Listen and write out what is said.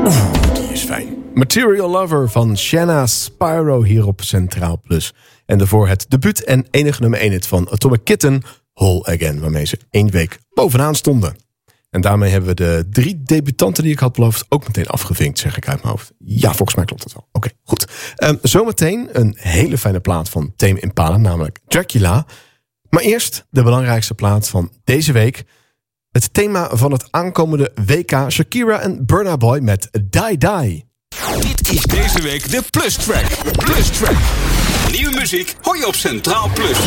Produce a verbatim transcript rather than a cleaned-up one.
Oeh, die is fijn. Material Lover van Shanna Spyro hier op Centraal Plus. En daarvoor het debuut en enige nummer één hit van Atomic Kitten, Whole Again, waarmee ze één week bovenaan stonden. En daarmee hebben we de drie debutanten die ik had beloofd ook meteen afgevinkt, zeg ik uit mijn hoofd. Ja, volgens mij klopt dat wel. Oké, okay, goed. Um, zometeen een hele fijne plaat van Tame Impala, namelijk Dracula. Maar eerst de belangrijkste plaat van deze week. Het thema van het aankomende W K, Shakira en Burna Boy met Die Die. Dit is deze week de Plus Track. Plus Track. Nieuwe muziek hoor je op Centraal Plus.